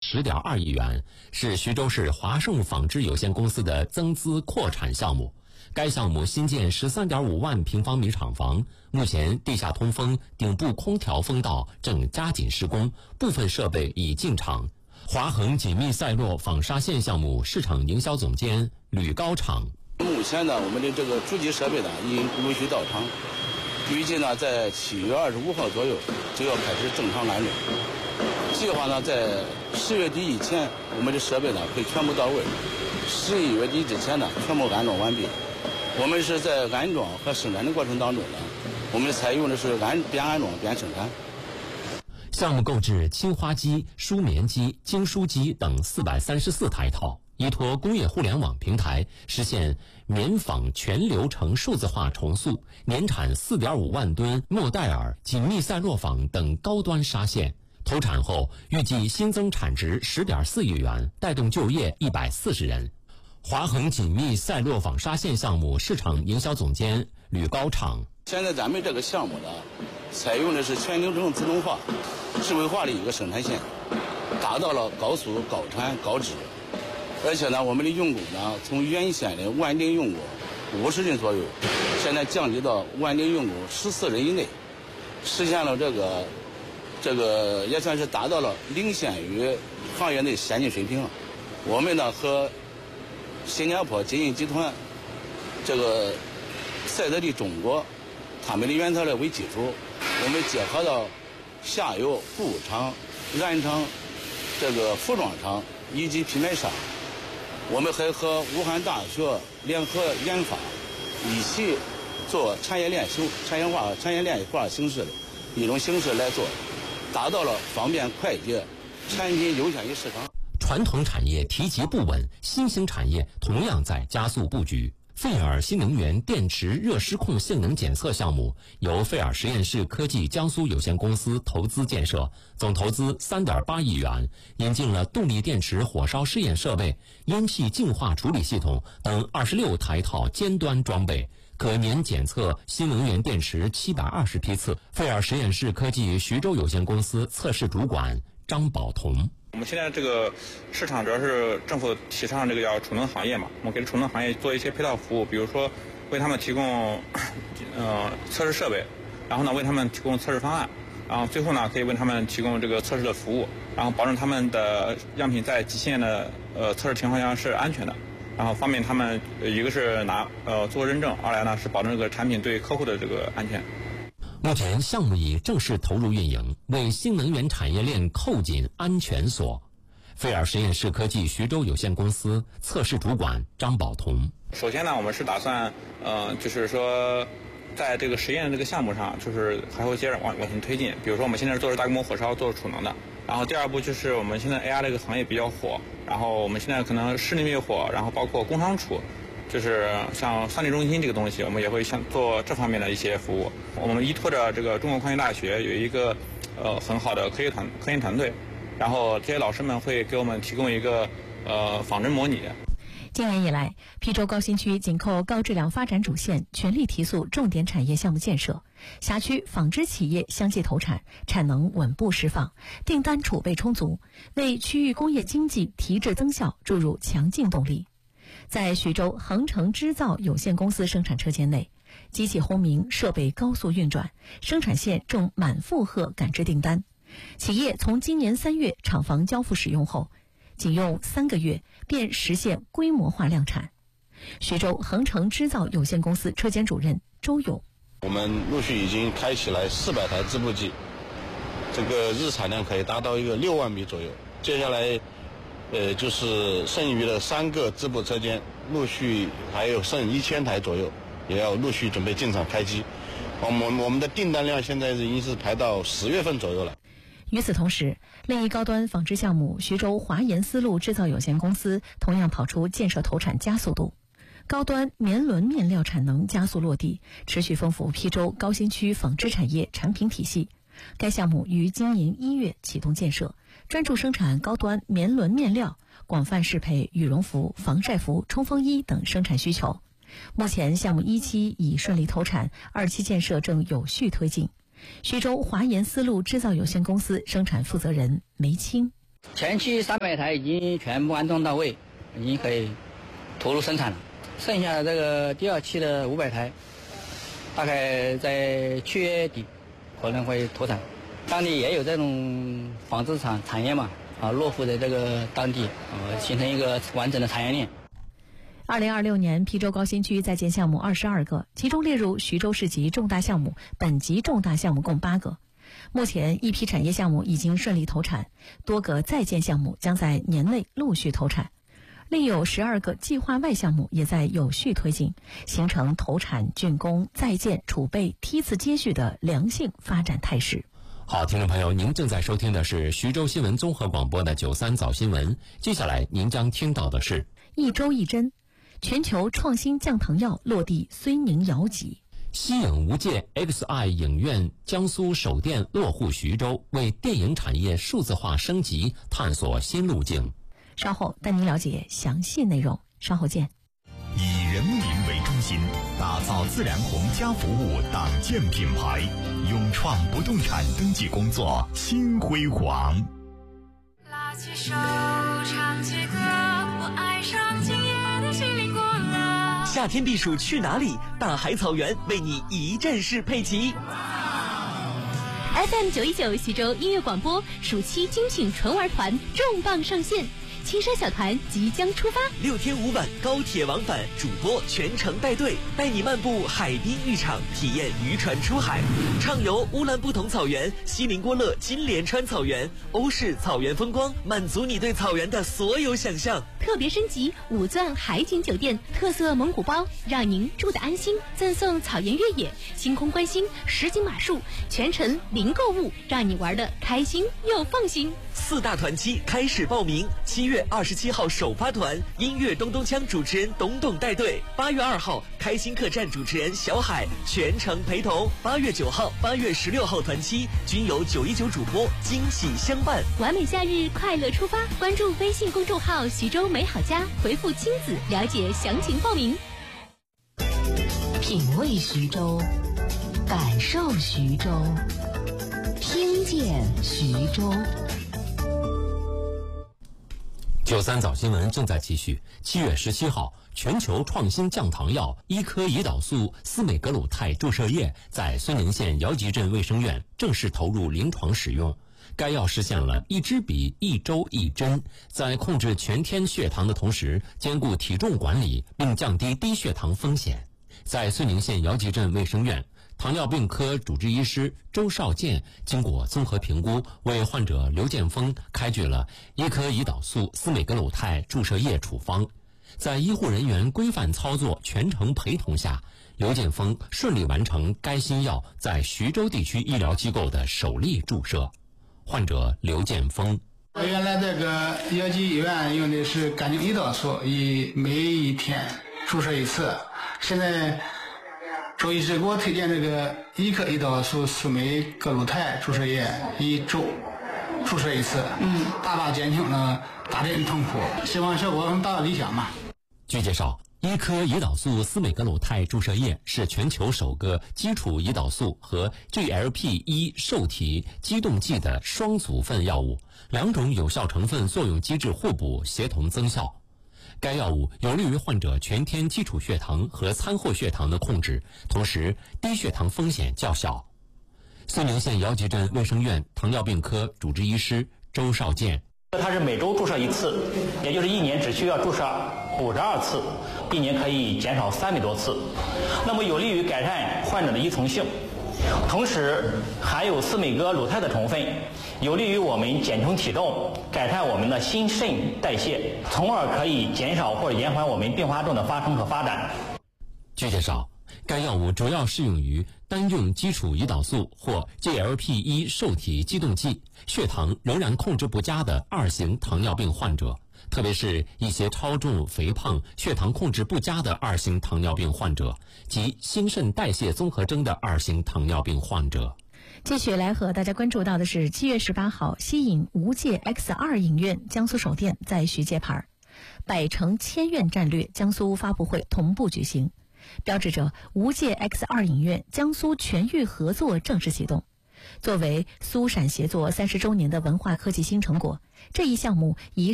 10.2亿元，是徐州市华盛纺织有限公司的增资扩产项目。该项目新建13.5万平方米厂房，目前地下通风、顶部空调风道正加紧施工，部分设备已进场。华恒紧密赛洛纺纱线项目市场营销总监吕高厂： 目前呢，我们的这个主机设备呢已经陆续到场，预计呢在7月25号左右就要开始正常安装。计划呢在10月底以前，我们的设备呢会全部到位，11月底之前呢全部安装完毕。我们是在安装和生产的过程当中呢，我们采用的是边安装边生产。 项目购置青花机、舒棉机、精梳机等434台套，依托工业互联网平台，实现棉纺全流程数字化重塑，年产4.5万吨莫代尔、紧密赛洛纺等高端纱线。投产后预计新增产值10.4亿元，带动就业140人。华恒紧密赛洛纺纱线项目市场营销总监吕高厂： 现在咱们这个项目呢，采用的是全流程自动化、智慧化的一个生产线，达到了高速、高产、高质。而且呢，我们的用工呢，从原先的稳定用工50人左右，现在降低到稳定用工14人以内，实现了这个也算是达到了领先于行业内先进水平了。我们呢和新加坡金银集团、这个赛德利中国他们的原材料为基础，我们结合到下游布厂、染厂、这个服装厂以及品牌商，我们还和武汉大学联合研发，一起做产业链化形式的一种形式来做，达到了方便快捷、产品优先于市场。 传统产业提及不稳，新兴产业同样在加速布局。费尔新能源电池热失控性能检测项目由费尔实验室科技江苏有限公司投资建设，总投资3.8亿元，引进了动力电池火烧试验设备、烟气净化处理系统等26台套尖端装备，可年检测新能源电池720批次。费尔实验室科技徐州有限公司测试主管张宝同： 我们现在这个市场主要是政府提倡这个叫储能行业嘛，我们给储能行业做一些配套服务，比如说为他们提供测试设备，然后呢为他们提供测试方案，然后最后呢可以为他们提供这个测试的服务，然后保证他们的样品在极限的测试情况下是安全的，然后方便他们一个是做认证，二来呢是保证这个产品对客户的这个安全。 目前项目已正式投入运营，为新能源产业链扣紧安全锁。费尔实验室科技徐州有限公司测试主管张宝同： 首先呢，我们是打算就是说在这个实验这个项目上，就是还会接着往前推进。比如说我们现在做大规模火烧做储能的，然后第二步就是我们现在 AI 这个行业比较火，然后我们现在可能室内灭火，然后包括工商储，就是像算力中心这个东西，我们也会做这方面的一些服务。我们依托着这个中国矿业大学有一个很好的科研团队，然后这些老师们会给我们提供一个仿真模拟。 今年以来，邳州高新区紧扣高质量发展主线，全力提速重点产业项目建设，辖区纺织企业相继投产，产能稳步释放，订单储备充足，为区域工业经济提质增效注入强劲动力。在徐州恒成织造有限公司生产车间内，机器轰鸣，设备高速运转，生产线正满负荷赶制订单。企业从今年3月厂房交付使用后，仅用3个月便实现规模化量产。徐州恒成织造有限公司车间主任周勇： 我们陆续已经开起来400台织布机，这个日产量可以达到一个6万米左右。接下来就是剩余的3个织布车间，陆续还有剩1000台左右，也要陆续准备进场开机。我们的订单量现在已经是排到10月份左右了。 与此同时，另一高端纺织项目徐州华研丝路制造有限公司同样跑出建设投产加速度，高端棉纶面料产能加速落地，持续丰富邳州高新区纺织产业产品体系。该项目于今年1月启动建设，专注生产高端棉纶面料，广泛适配羽绒服、防晒服、冲锋衣等生产需求。目前项目1期已顺利投产，2期建设正有序推进。徐州华研丝路制造有限公司生产负责人梅青： 前期300台已经全部安装到位，已经可以投入生产了。剩下的这个第2期的500台，大概在7月底可能会投产。当地也有这种纺织产业嘛，落户在这个当地，形成一个完整的产业链。 2026年邳州高新区在建项目22个，其中列入徐州市级重大项目、本级重大项目共8个。目前一批产业项目已经顺利投产，多个在建项目将在年内陆续投产，另有12个计划外项目也在有序推进，形成投产、竣工、在建、储备梯次接续的良性发展态势。 好，听众朋友，您正在收听的是徐州新闻综合广播的93早新闻。接下来您将听到的是一周一针，全球创新降糖药落地睢宁遥脊。 西影无界 XI 影院江苏首店落户徐州，为电影产业数字化升级探索新路径。 稍后带您了解详细内容，稍后见。 以人民为中心，打造自然红家服务党建品牌，勇创不动产登记工作新辉煌。 拉起手唱起歌，我爱上今夜的西林国了。 夏天避暑去哪里？大海草原为你一站式配齐。 FM 919徐州音乐广播暑期精品纯玩团重磅上线。青山小团即将出发 ，6天5晚高铁往返，主播全程带队，带你漫步海滨浴场，体验渔船出海，畅游乌兰布统草原、锡林郭勒金莲川草原、欧式草原风光，满足你对草原的所有想象。 特别升级5钻海景酒店，特色蒙古包，让您住得安心，赠送草原越野、星空观星、实景马术，全程零购物，让你玩得开心又放心。 4大团期开始报名，7月27号首发团，音乐咚咚锵主持人董董带队；8月2号开心客栈主持人小海全程陪同；8月9号、8月16号团期均由919主播惊喜相伴。 完美夏日快乐出发，关注微信公众号徐州美好家，回复亲子了解详情报名。 品味徐州，感受徐州，听见徐州。 93早新闻正在继续。7月17号，全球创新降糖药伊科胰岛素司美格鲁肽注射液在睢宁县遥集镇卫生院正式投入临床使用。该药实现了一支笔一周一针，在控制全天血糖的同时，兼顾体重管理，并降低低血糖风险。在睢宁县遥集镇卫生院，糖尿病科主治医师周少健经过综合评估，为患者刘建峰开具了伊科胰岛素司美格鲁肽注射液处方。在医护人员规范操作、全程陪同下，刘建峰顺利完成该新药在徐州地区医疗机构的首例注射。患者刘建峰： 原来这个遥集医院用的是干净胰岛素，每一天注射1次，现在周医师给我推荐这个伊科胰岛素司美格鲁肽注射液，1周注射1次，大大减轻了打针痛苦，希望效果能达到理想嘛。 据介绍，伊科胰岛素司美格鲁肽注射液是全球首个基础胰岛素和 GLP-1 受体激动剂的双组分药物，2种有效成分作用机制互补，协同增效。该药物有利于患者全天基础血糖和餐后血糖的控制，同时低血糖风险较小。睢宁县遥集镇卫生院糖尿病科主治医师周少健： 它是每周注射1次，也就是1年只需要注射52次，1年可以减少300多次，那么有利于改善患者的依从性，同时含有司美格鲁肽的成分，有利于我们减轻体重，改善我们的心肾代谢，从而可以减少或者延缓我们并发症的发生和发展。 据介绍，该药物主要适用于单用基础胰岛素或 GLP-1 受体激动剂，血糖仍然控制不佳的2型糖尿病患者，特别是一些超重、肥胖、血糖控制不佳的2型糖尿病患者及心肾代谢综合征的2型糖尿病患者。 继续来和大家关注到的是7月18号，西影无界 X2 影院江苏首店在徐揭牌，百城千院战略江苏发布会同步举行，标志着无界 X2 影院江苏全域合作正式启动。 作为苏陕协作30周年的文化科技新成果，这一项目以